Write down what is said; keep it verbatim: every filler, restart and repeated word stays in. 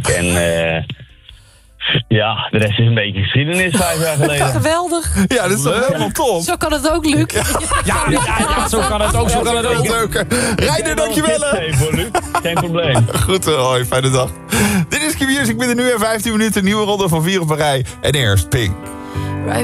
ik. En uh, ja, de rest is een beetje geschiedenis vijf jaar geleden. Geweldig. Ja, dat is toch helemaal top. Zo kan het ook, Luc. Ja, ja, ja, ja, zo kan het ook. Zo kan het ook. Reiner, dankjewel. Geen probleem. Goed, hoi, fijne dag. Dit is Q-Music binnen nu en vijftien minuten. Nieuwe ronde van vier op een rij. En eerst Pink.